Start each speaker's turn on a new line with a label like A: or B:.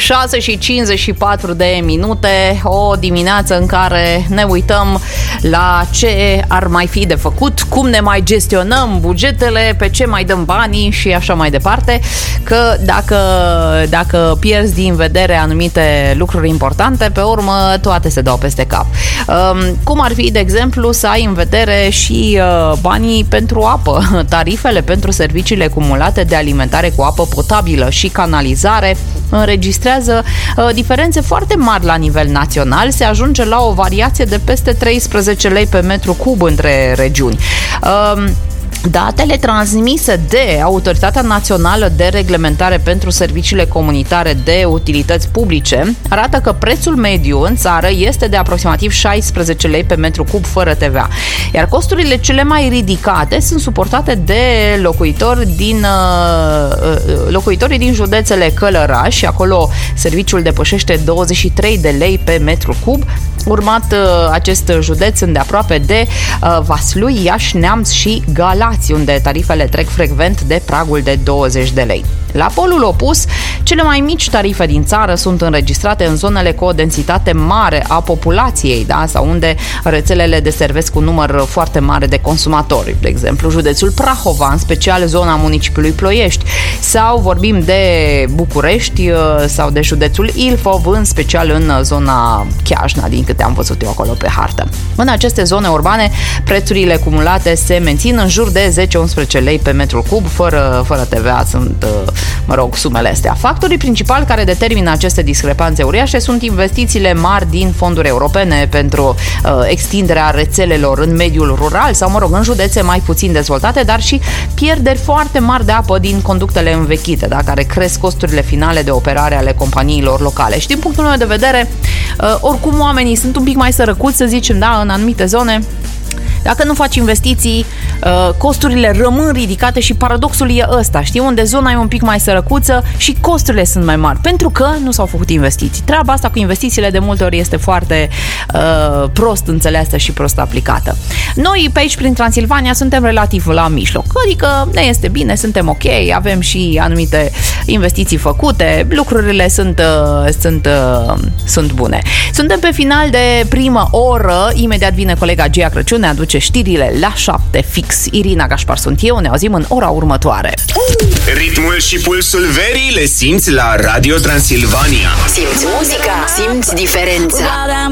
A: 6:54, o dimineață în care ne uităm la ce ar mai fi de făcut, cum ne mai gestionăm bugetele, pe ce mai dăm banii și așa mai departe, că dacă pierzi din vedere anumite lucruri importante, pe urmă toate se dau peste cap. Cum ar fi, de exemplu, să ai în vedere și banii pentru apă, tarifele pentru serviciile cumulate de alimentare cu apă potabilă și canalizare înregistrează diferențe foarte mari la nivel național, se ajunge la o variație de peste 13 lei pe metru cub între regiuni. Datele transmise de Autoritatea Națională de Reglementare pentru Serviciile Comunitare de Utilități Publice arată că prețul mediu în țară este de aproximativ 16 lei pe metru cub fără TVA, iar costurile cele mai ridicate sunt suportate de locuitorii din județele Călăraș, acolo serviciul depășește 23 de lei pe metru cub, urmat acest județ îndeaproape de Vaslui, Iași, Neamț și Galați, unde tarifele trec frecvent de pragul de 20 de lei. La polul opus, cele mai mici tarife din țară sunt înregistrate în zonele cu o densitate mare a populației, da? Sau unde rețelele deservesc un număr foarte mare de consumatori, de exemplu județul Prahova, în special zona municipiului Ploiești, sau vorbim de București sau de județul Ilfov, în special în zona Chiajna, din câte am văzut eu acolo pe hartă. În aceste zone urbane, prețurile cumulate se mențin în jur de 10-11 lei pe metru cub, fără TVA sunt sumele astea. Factorii principali care determină aceste discrepanțe uriașe sunt investițiile mari din fonduri europene pentru extinderea rețelelor în mediul rural sau, în județe mai puțin dezvoltate, dar și pierderi foarte mari de apă din conductele învechite, da, care cresc costurile finale de operare ale companiilor locale. Și din punctul meu de vedere, oricum oamenii sunt un pic mai sărăcuți, să zicem, da, în anumite zone. Dacă nu faci investiții, costurile rămân ridicate și paradoxul e ăsta, știi, unde zona e un pic mai sărăcuță și costurile sunt mai mari, pentru că nu s-au făcut investiții. Treaba asta cu investițiile de multe ori este foarte prost înțeleasă și prost aplicată. Noi pe aici, prin Transilvania, suntem relativ la mijloc, adică ne este bine, suntem ok, avem și anumite investiții făcute, lucrurile sunt bune. Suntem pe final de primă oră, imediat vine colega Gia Crăciun, ne aduce știrile la 7 fix. Irina Gașpar sunt eu, ne auzim în ora următoare.
B: Ritmul și pulsul verii le simți la Radio Transilvania.
C: Simți muzica, simți diferența.